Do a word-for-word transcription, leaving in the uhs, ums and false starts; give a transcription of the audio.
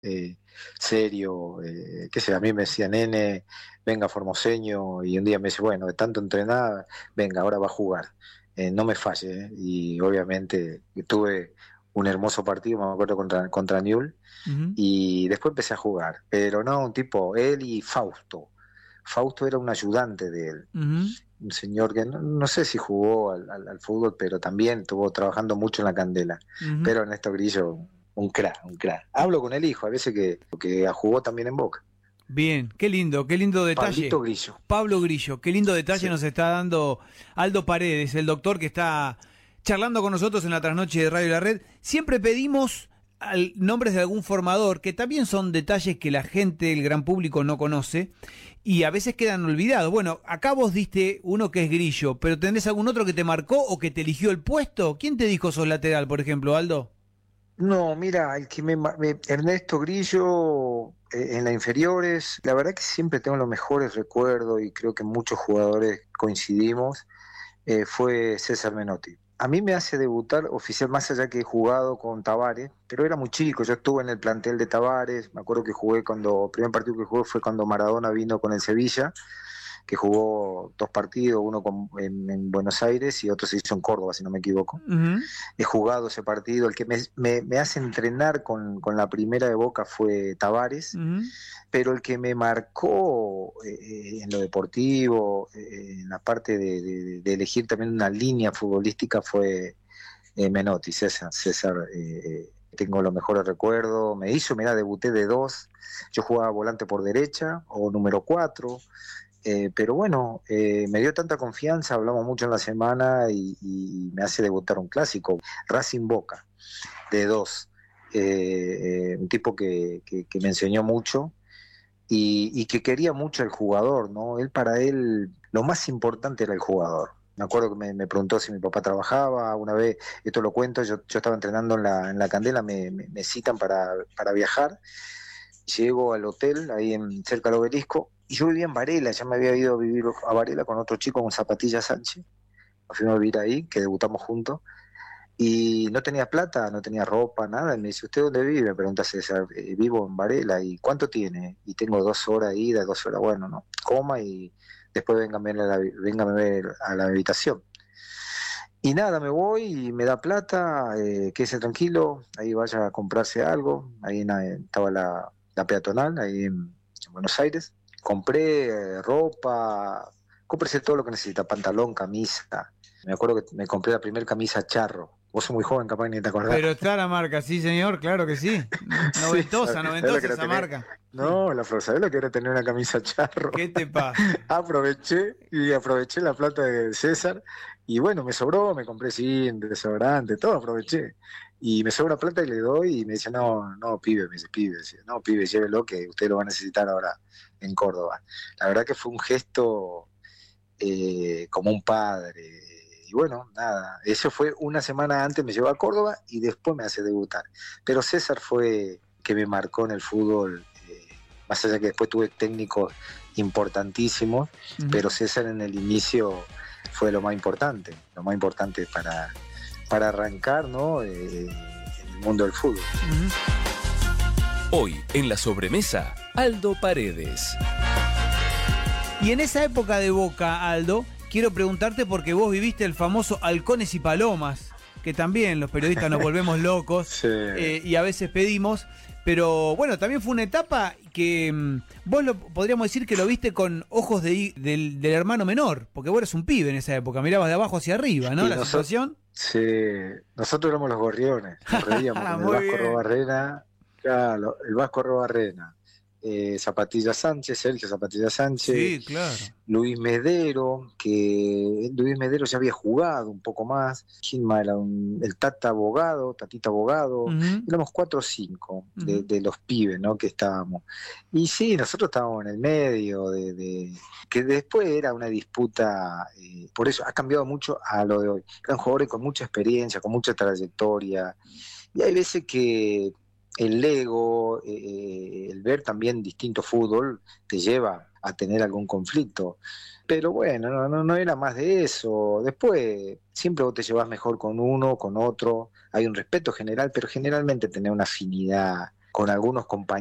eh, serio, eh, qué sé, a mí me decía, nene, venga formoseño, y un día me dice, bueno, de tanto entrenar, venga, ahora va a jugar, eh, no me falle, eh. Y obviamente tuve un hermoso partido, me acuerdo, contra, contra Newell, Ujú. y después empecé a jugar, pero no, un tipo, él y Fausto. Fausto era un ayudante de él, Ujú. un señor que no, no sé si jugó al, al- al fútbol, pero también estuvo trabajando mucho en la candela. Ujú. Pero Ernesto Grillo, un crack, un crack. Hablo con el hijo, a veces que, que jugó también en Boca. Bien, qué lindo, qué lindo detalle. Pablito Grillo. Pablo Grillo, qué lindo detalle Sí. nos está dando Aldo Paredes, el doctor que está charlando con nosotros en la trasnoche de Radio La Red. Siempre pedimos al- nombres de algún formador, que también son detalles que la gente, el gran público no conoce y a veces quedan olvidados. Bueno, acá vos diste uno que es Grillo, pero ¿tenés algún otro que te marcó o que te eligió el puesto? ¿Quién te dijo sos lateral, por ejemplo, Aldo? No, mira, el que me, ma- me- Ernesto Grillo eh, en las inferiores, la verdad que siempre tengo los mejores recuerdos y creo que muchos jugadores coincidimos, eh, fue César Menotti. A mí me hace debutar oficial, más allá que he jugado con Tabárez, pero era muy chico, yo estuve en el plantel de Tabárez, me acuerdo que jugué cuando, el primer partido que jugué fue cuando Maradona vino con el Sevilla, que jugó dos partidos, uno con- en, en Buenos Aires y otro se hizo en Córdoba, si no me equivoco. Ujú. He jugado ese partido, el que me, me- me hace entrenar con, con la primera de Boca fue Tabárez, Ujú. pero el que me marcó eh, en lo deportivo, eh, en la parte de, de- de elegir también una línea futbolística fue eh, Menotti, César. César, eh, tengo los mejores recuerdos, me hizo, mira, debuté de dos, yo jugaba volante por derecha o número cuatro, eh, pero bueno, eh, me dio tanta confianza, hablamos mucho en la semana y, y me hace debutar un clásico, Racing Boca, de dos. Eh, eh, un tipo que, que, que me enseñó mucho y, y que quería mucho al jugador, ¿no? Él, para él, lo más importante era el jugador. Me acuerdo que me, me preguntó si mi papá trabajaba, una vez, esto lo cuento, yo, yo estaba entrenando en la, en la Candela, me, me, me citan para, para viajar, llego al hotel, ahí en, cerca del Obelisco, y yo vivía en Varela, ya me había ido a vivir a Varela con otro chico, con Zapatilla Sánchez, nos fuimos a vivir ahí, que debutamos juntos, y no tenía plata, no tenía ropa, nada. Y me dice, ¿usted dónde vive? Me pregunta César. "Eh, vivo en Varela. ¿Y cuánto tiene? Y tengo dos horas de ida, dos horas, bueno, ¿no? Coma y después véngame a la, véngame a ver a la habitación. Y nada, me voy y me da plata, eh, quédese tranquilo, ahí vaya a comprarse algo. Ahí en la- estaba la, la peatonal, ahí en, en Buenos Aires. Compré eh, ropa, cómprese todo lo que necesita, pantalón, camisa. Me acuerdo que me compré la primera camisa charro. Vos sos muy joven, capaz que ni te acordás. Pero está la marca, sí señor, claro que sí. Sí, ¿sabés Noventosa, lo que noventosa era esa tener? marca. Sí. No, la flor, ¿sabés lo que era tener una camisa charro? ¿Qué te pasa? Aproveché y aproveché la plata de César y bueno, me sobró, me compré zinc, desodorante, todo aproveché. Y me sobra plata y le doy y me dice, no, no, pibe, me dice, pibe, decía, no, pibe, llévelo que usted lo va a necesitar ahora en Córdoba. La verdad que fue un gesto eh, como un padre. Y bueno, nada, eso fue una semana antes, me llevó a Córdoba y después me hace debutar. Pero César fue que me marcó en el fútbol, eh, más allá que después tuve técnicos importantísimos, Ujú. pero César en el inicio fue lo más importante, lo más importante para, para arrancar, ¿no? Eh, en el mundo del fútbol. Ujú. Hoy en la sobremesa, Aldo Paredes. Y en esa época de Boca, Aldo, quiero preguntarte porque vos viviste el famoso Halcones y Palomas, que también los periodistas nos volvemos locos Sí. eh, y a veces pedimos, pero bueno, también fue una etapa que mm, vos lo, podríamos decir que lo viste con ojos de, hi- del, del hermano menor, porque vos eras un pibe en esa época, mirabas de abajo hacia arriba, ¿no? Y La noso- situación. sí, nosotros éramos los gorriones, nos reíamos con el Muy Vasco bien. Robarrena, claro, el Vasco Robarrena, eh, Zapatilla Sánchez, Sergio Zapatilla Sánchez, Sí, claro. Luis Medero, que Luis Medero ya había jugado un poco más, ¿quién más era? Un- el Tata Abogado, Tatita Abogado, Ujú, éramos cuatro o cinco de, ujú. de los pibes, ¿no? Que estábamos. Y sí, nosotros estábamos en el medio, de, de- que después era una disputa, eh, por eso ha cambiado mucho a lo de hoy. Eran jugadores con mucha experiencia, con mucha trayectoria, y hay veces que el ego, eh, el ver también distinto fútbol, te lleva a tener algún conflicto. Pero bueno, no, no, no era más de eso. Después, siempre vos te llevas mejor con uno, con otro. Hay un respeto general, pero generalmente tenés una afinidad con algunos compañeros